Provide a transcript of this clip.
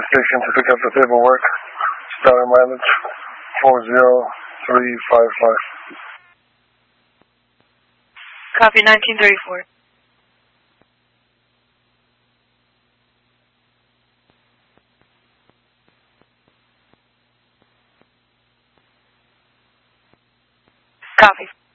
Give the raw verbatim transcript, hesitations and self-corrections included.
station to pick up the paperwork. Starting mileage four zero three five five. Copy, nineteen thirty-four. Copy.